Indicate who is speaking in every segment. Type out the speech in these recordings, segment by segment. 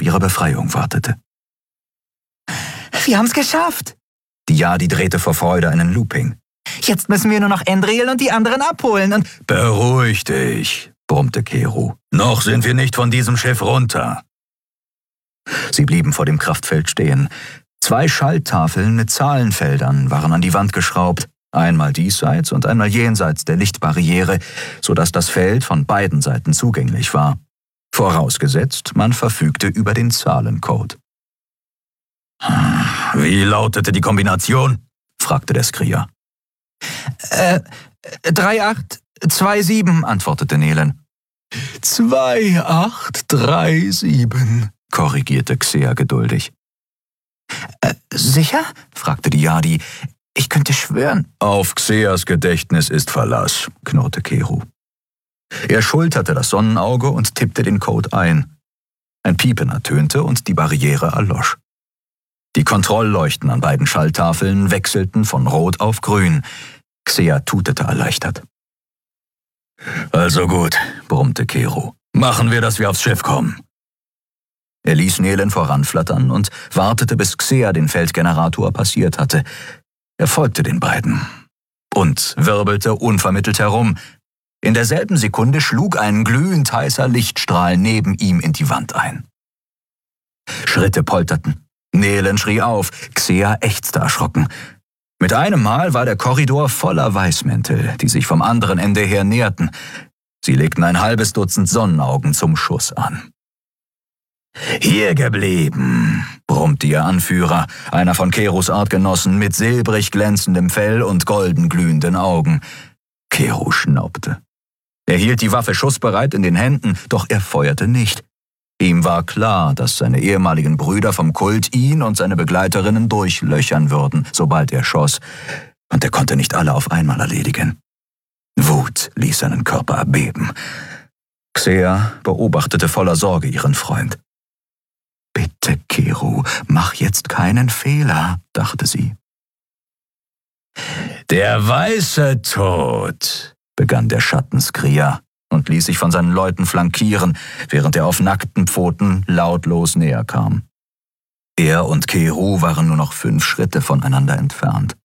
Speaker 1: ihrer Befreiung wartete.
Speaker 2: Wir haben's geschafft!
Speaker 1: Die Jadi drehte vor Freude einen Looping.
Speaker 2: Jetzt müssen wir nur noch Endriel und die anderen abholen und...
Speaker 1: Beruhig dich, brummte Keru. Noch sind wir nicht von diesem Schiff runter. Sie blieben vor dem Kraftfeld stehen. 2 Schalltafeln mit Zahlenfeldern waren an die Wand geschraubt, einmal diesseits und einmal jenseits der Lichtbarriere, sodass das Feld von beiden Seiten zugänglich war. Vorausgesetzt, man verfügte über den Zahlencode. »Wie lautete die Kombination?« fragte der Skrier.
Speaker 2: 3827, antwortete Nehlen.
Speaker 1: 2837, korrigierte Xea geduldig.
Speaker 2: Sicher? fragte die Jadi. Ich könnte schwören.
Speaker 1: Auf Xeas Gedächtnis ist Verlass, knurrte Keru. Er schulterte das Sonnenauge und tippte den Code ein. Ein Piepen ertönte und die Barriere erlosch. Die Kontrollleuchten an beiden Schalltafeln wechselten von Rot auf Grün. Xea tutete erleichtert. Also gut, brummte Keru. Machen wir, dass wir aufs Schiff kommen. Er ließ Nehlen voranflattern und wartete, bis Xea den Feldgenerator passiert hatte. Er folgte den beiden und wirbelte unvermittelt herum. In derselben Sekunde schlug ein glühend heißer Lichtstrahl neben ihm in die Wand ein. Schritte polterten. Nehlen schrie auf, Xea ächzte erschrocken. Mit einem Mal war der Korridor voller Weißmäntel, die sich vom anderen Ende her näherten. Sie legten ein halbes Dutzend Sonnenaugen zum Schuss an. »Hier geblieben«, brummte ihr Anführer, einer von Kerus Artgenossen mit silbrig glänzendem Fell und golden glühenden Augen. Keru schnaubte. Er hielt die Waffe schussbereit in den Händen, doch er feuerte nicht. Ihm war klar, dass seine ehemaligen Brüder vom Kult ihn und seine Begleiterinnen durchlöchern würden, sobald er schoss, und er konnte nicht alle auf einmal erledigen. Wut ließ seinen Körper erbeben. Xea beobachtete voller Sorge ihren Freund. »Bitte, Keru, mach jetzt keinen Fehler«, dachte sie. »Der weiße Tod«, begann der Schattenskrier und ließ sich von seinen Leuten flankieren, während er auf nackten Pfoten lautlos näher kam. Er und Keru waren nur noch 5 Schritte voneinander entfernt.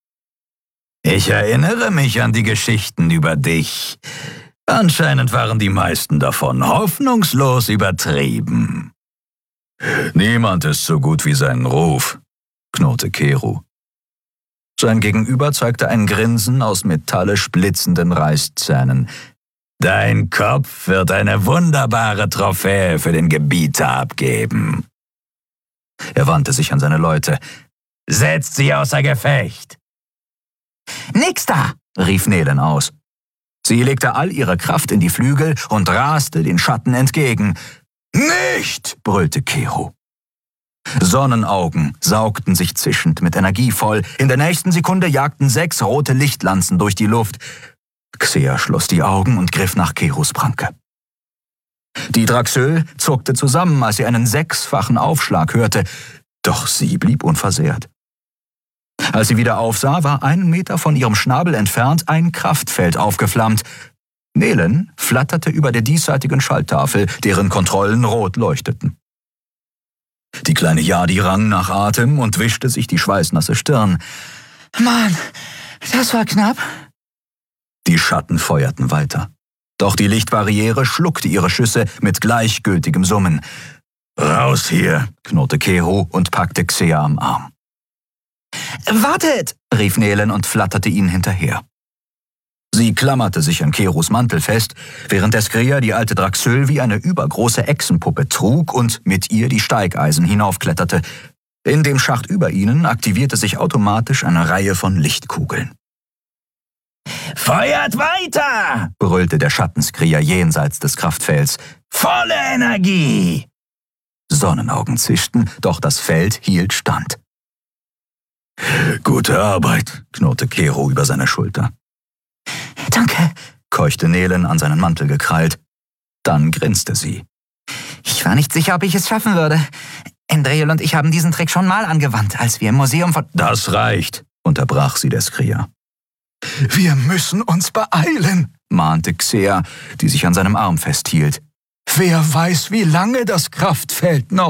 Speaker 1: »Ich erinnere mich an die Geschichten über dich. Anscheinend waren die meisten davon hoffnungslos übertrieben.« »Niemand ist so gut wie seinen Ruf«, knurrte Keru. Sein Gegenüber zeigte ein Grinsen aus metallisch blitzenden Reißzähnen. »Dein Kopf wird eine wunderbare Trophäe für den Gebieter abgeben.« Er wandte sich an seine Leute. »Setzt sie außer Gefecht!«
Speaker 2: »Nix da!«
Speaker 1: rief Nehlen aus. Sie legte all ihre Kraft in die Flügel und raste den Schatten entgegen. »Nicht!« brüllte Keru. Sonnenaugen saugten sich zischend mit Energie voll. In der nächsten Sekunde jagten 6 rote Lichtlanzen durch die Luft. Xea schloss die Augen und griff nach Kerus Pranke. Die Draxöl zuckte zusammen, als sie einen 6-fachen Aufschlag hörte, doch sie blieb unversehrt. Als sie wieder aufsah, war 1 Meter von ihrem Schnabel entfernt ein Kraftfeld aufgeflammt. Nehlen flatterte über der diesseitigen Schalltafel, deren Kontrollen rot leuchteten. Die kleine Jadi rang nach Atem und wischte sich die schweißnasse Stirn.
Speaker 2: »Mann, das war knapp.«
Speaker 1: Die Schatten feuerten weiter. Doch die Lichtbarriere schluckte ihre Schüsse mit gleichgültigem Summen. »Raus hier«, knurrte Keru und packte Xea am Arm.
Speaker 2: »Wartet«,
Speaker 1: rief Nehlen und flatterte ihnen hinterher. Sie klammerte sich an Kerus Mantel fest, während der Skrier die alte Draxöl wie eine übergroße Echsenpuppe trug und mit ihr die Steigeisen hinaufkletterte. In dem Schacht über ihnen aktivierte sich automatisch eine Reihe von Lichtkugeln. »Feuert weiter«, brüllte der Schattenskrier jenseits des Kraftfelds. »Volle Energie!« Sonnenaugen zischten, doch das Feld hielt stand. »Gute Arbeit«, knurrte Keru über seine Schulter.
Speaker 2: »Danke«,
Speaker 1: keuchte Nehlen an seinen Mantel gekrallt. Dann grinste sie.
Speaker 2: »Ich war nicht sicher, ob ich es schaffen würde. Endriel und ich haben diesen Trick schon mal angewandt, als wir im Museum von...«
Speaker 1: »Das reicht«, unterbrach sie der Skrier. »Wir müssen uns beeilen«, mahnte Xea, die sich an seinem Arm festhielt. »Wer weiß, wie lange das Kraftfeld noch